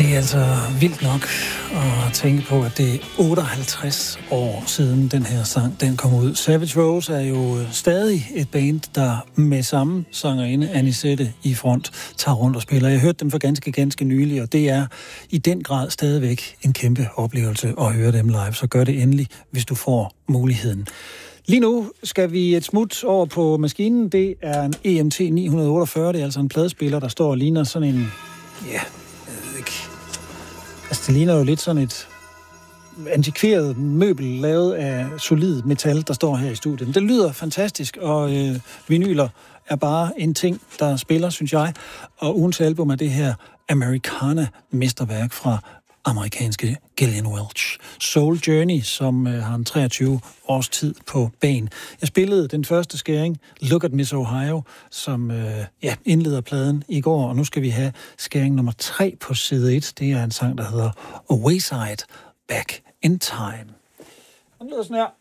Det er altså vildt nok at tænke på, at det er 58 år siden den her sang den kom ud. Savage Rose er jo stadig et band, der med samme sangerinde Anisette i front tager rundt og spiller. Jeg hørte dem for ganske nylig, og det er i den grad stadigvæk en kæmpe oplevelse at høre dem live. Så gør det endelig, hvis du får muligheden. Lige nu skal vi et smut over på maskinen. Det er en EMT 948. Det er altså en pladespiller, der står og ligner sådan en... Ja, altså, det ligner jo lidt sådan et antikveret møbel lavet af solid metal, der står her i studiet. Det lyder fantastisk, og vinyler er bare en ting, der spiller, synes jeg. Og ugens album er det her Americana-mesterværk fra amerikanske Gillian Welch. Soul Journey, som har en 23 års tid på banen. Jeg spillede den første skæring, Look at Miss Ohio, som indleder pladen i går, og nu skal vi have skæring nummer 3 på side 1. Det er en sang, der hedder A Wayside Back in Time. Den lyder sådan her.